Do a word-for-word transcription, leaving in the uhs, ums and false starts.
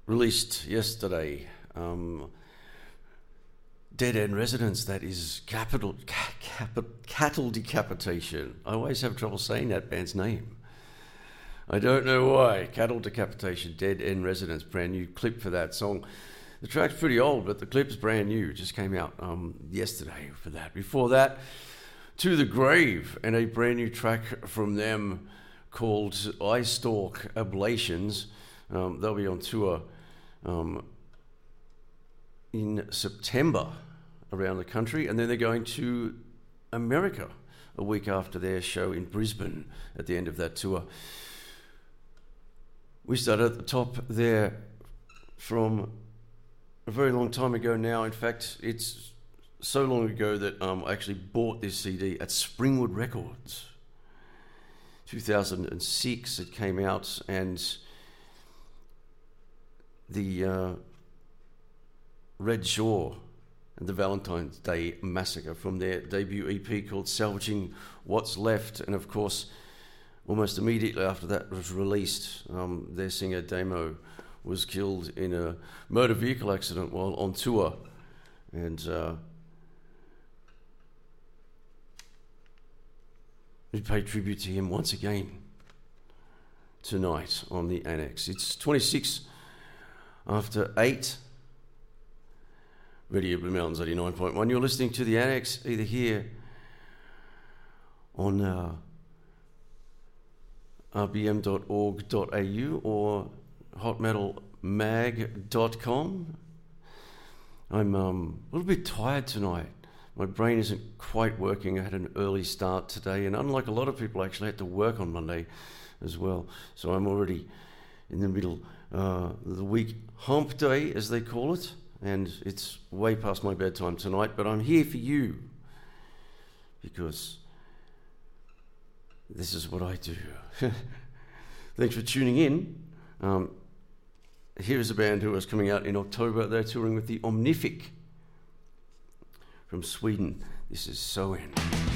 released yesterday. Um, Dead End Residence, that is capital, ca- cap- Cattle Decapitation. I always have trouble saying that band's name. I don't know why. Cattle Decapitation, Dead End Residence, brand new clip for that song. The track's pretty old, but the clip's brand new. It just came out um, yesterday for that. Before that, To the Grave, and a brand new track from them called Eye Stalk Ablations. Um, they'll be on tour um, in September around the country, and then they're going to America a week after their show in Brisbane at the end of that tour. We started at the top there from a very long time ago now. In fact, it's so long ago that um, I actually bought this C D at Springwood Records. two thousand six it came out, and the uh, Red Shore and the Valentine's Day Massacre from their debut E P called Salvaging What's Left. And of course, almost immediately after that was released, um, their singer Damo was killed in a motor vehicle accident while on tour. And uh, we pay tribute to him once again tonight on the Annex. It's twenty-six after eight. Radio Blue Mountains eighty-nine point one. You're listening to the Annex either here on uh, r b m dot org dot a u or hot metal mag dot com. I'm um, a little bit tired tonight. My brain isn't quite working. I had an early start today, and unlike a lot of people, I actually had to work on Monday as well. So I'm already in the middle uh, of the week hump day, as they call it. And it's way past my bedtime tonight, but I'm here for you because this is what I do. Thanks for tuning in. Um, here is a band who is coming out in October. They're touring with the Omnific from Sweden. This is So In.